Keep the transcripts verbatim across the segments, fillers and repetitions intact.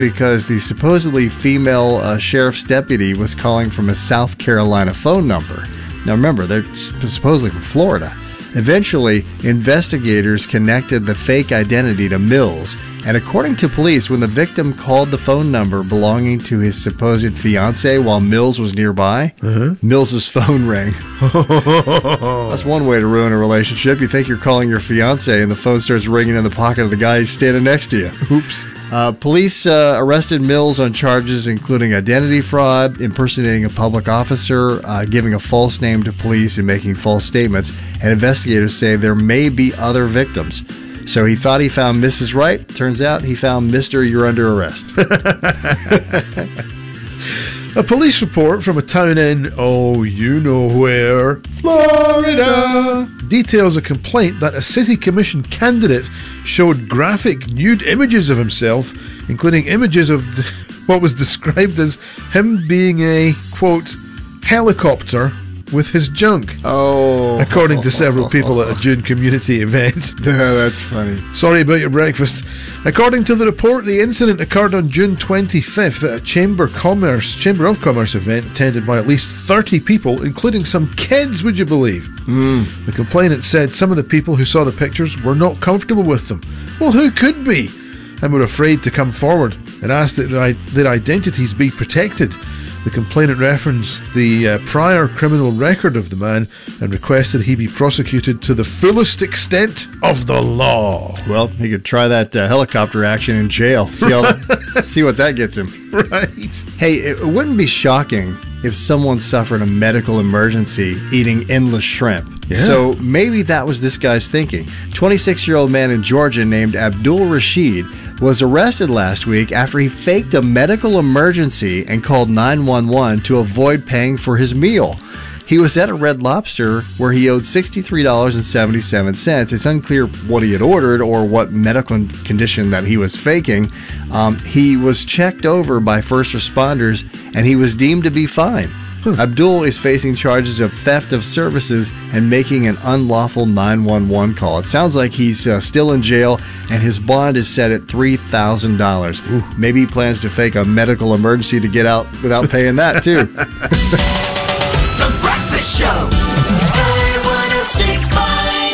because the supposedly female uh, sheriff's deputy was calling from a South Carolina phone number. Now remember, they're supposedly from Florida. Eventually, investigators connected the fake identity to Mills, and according to police, when the victim called the phone number belonging to his supposed fiancée while Mills was nearby, uh-huh. Mills's phone rang. That's one way to ruin a relationship. You think you're calling your fiancée, and the phone starts ringing in the pocket of the guy standing next to you. Oops. Uh, police uh, arrested Mills on charges including identity fraud, impersonating a public officer, uh, giving a false name to police, and making false statements. And investigators say there may be other victims. So he thought he found Missus Right. Turns out he found Mister You're under arrest. A police report from a town in, oh, you know where, Florida, details a complaint that a city commission candidate showed graphic nude images of himself, including images of what was described as him being a, quote, helicopter with his junk. Oh. According to several people at a June community event. Yeah, that's funny. Sorry about your breakfast. According to the report, the incident occurred on June twenty-fifth at a Chamber Commerce, Chamber of Commerce event attended by at least thirty people, including some kids, would you believe? Mm. The complainant said some of the people who saw the pictures were not comfortable with them. Well, who could be? And were afraid to come forward and asked that their identities be protected. The complainant referenced the uh, prior criminal record of the man and requested he be prosecuted to the fullest extent of the law. Well, he could try that uh, helicopter action in jail. See, how, see what that gets him. Right. Hey, it wouldn't be shocking if someone suffered a medical emergency eating endless shrimp. Yeah. So maybe that was this guy's thinking. twenty-six-year-old man in Georgia named Abdul Rashid was arrested last week after he faked a medical emergency and called nine one one to avoid paying for his meal. He was at a Red Lobster where he owed sixty-three dollars and seventy-seven cents. It's unclear what he had ordered or what medical condition that he was faking. Um, he was checked over by first responders and he was deemed to be fine. Hmm. Abdul is facing charges of theft of services and making an unlawful nine one one call. It sounds like he's uh, still in jail, and his bond is set at three thousand dollars. Maybe he plans to fake a medical emergency to get out without paying that, too. The Breakfast Show. Sky one oh six point five.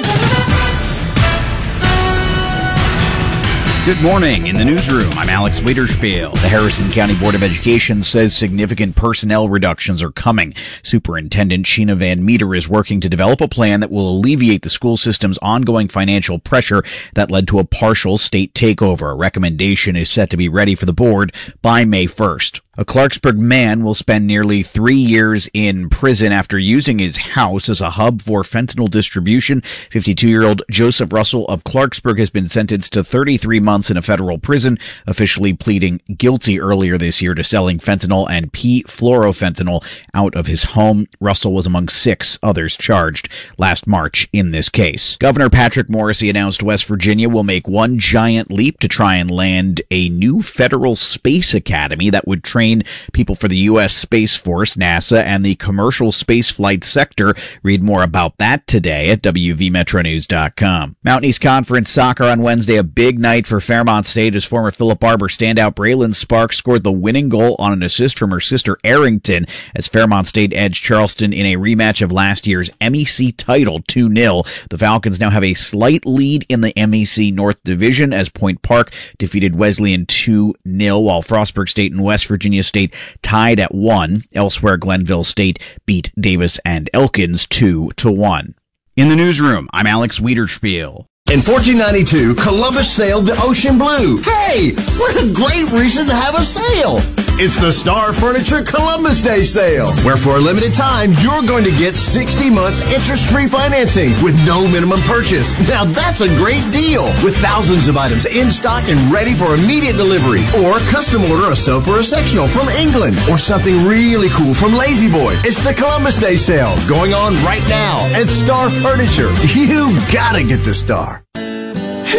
Good morning. In the newsroom, I'm Alex Wiederspiel. The Harrison County Board of Education says significant personnel reductions are coming. Superintendent Sheena Van Meter is working to develop a plan that will alleviate the school system's ongoing financial pressure that led to a partial state takeover. A recommendation is set to be ready for the board by May first. A Clarksburg man will spend nearly three years in prison after using his house as a hub for fentanyl distribution. fifty-two-year-old Joseph Russell of Clarksburg has been sentenced to thirty-three months in a federal prison, officially pleading guilty earlier this year to selling fentanyl and p-fluorofentanyl out of his home. Russell was among six others charged last March in this case. Governor Patrick Morrisey announced West Virginia will make one giant leap to try and land a new federal space academy that would train people for the U S Space Force, NASA, and the commercial spaceflight sector. Read more about that today at W V Metro News dot com. Mountain East Conference soccer on Wednesday, a big night for Fairmont State as former Philip Barber standout Braylon Sparks scored the winning goal on an assist from her sister Arrington as Fairmont State edged Charleston in a rematch of last year's M E C title two nil. The Falcons now have a slight lead in the M E C North Division as Point Park defeated Wesleyan two nil, while Frostburg State and West Virginia State tied at one. Elsewhere, Glenville State beat Davis and Elkins two to one. In the newsroom, I'm Alex Wiederspiel. In fourteen ninety-two, Columbus sailed the ocean blue. Hey, what a great reason to have a sale! It's the Star Furniture Columbus Day Sale, where for a limited time, you're going to get sixty months interest-free financing with no minimum purchase. Now that's a great deal, with thousands of items in stock and ready for immediate delivery. Or custom order a sofa or a sectional from England, or something really cool from Lazy Boy. It's the Columbus Day Sale, going on right now at Star Furniture. You gotta get the Star. Harry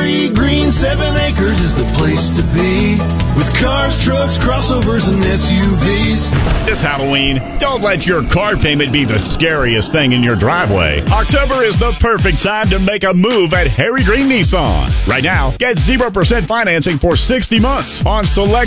Harry Green, seven acres is the place to be. With cars, trucks, crossovers, and S U Vs. This Halloween, don't let your car payment be the scariest thing in your driveway. October is the perfect time to make a move at Harry Green Nissan. Right now, get zero percent financing for sixty months on select